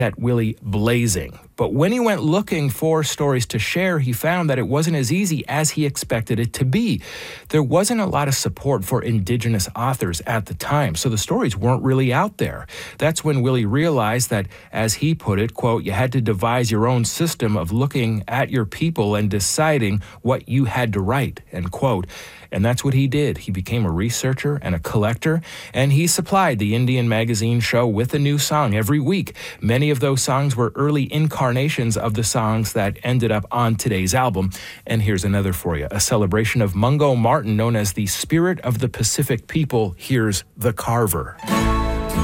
at Willie blazing. But when he went looking for stories to share, he found that it wasn't as easy as he expected it to be. There wasn't a lot of support for Indigenous authors at the time, so the stories weren't really out there. That's when Willie realized that, as he put it, quote, you had to devise your own system of looking at your people and deciding what you had to write, end quote. And that's what he did. He became a researcher and a collector, and he supplied the Indian Magazine show with a new song every week. Many of those songs were early incarnations of the songs that ended up on today's album. And here's another for you, a celebration of Mungo Martin known as the Spirit of the Pacific People. Here's The Carver.